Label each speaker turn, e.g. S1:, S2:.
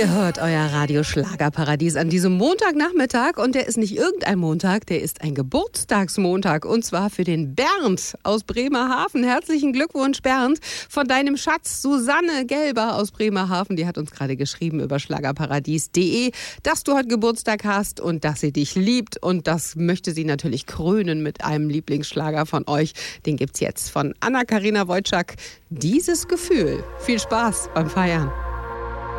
S1: Ihr hört euer Radio Schlagerparadies an diesem Montagnachmittag und der ist nicht irgendein Montag, der ist ein Geburtstagsmontag und zwar für den Bernd aus Bremerhaven. Herzlichen Glückwunsch, Bernd, von deinem Schatz Susanne Gelber aus Bremerhaven. Die hat uns gerade geschrieben über schlagerparadies.de, dass du heute Geburtstag hast und dass sie dich liebt und das möchte sie natürlich krönen mit einem Lieblingsschlager von euch. Den gibt's jetzt von Anna-Karina Wojcik, Dieses Gefühl. Viel Spaß beim Feiern.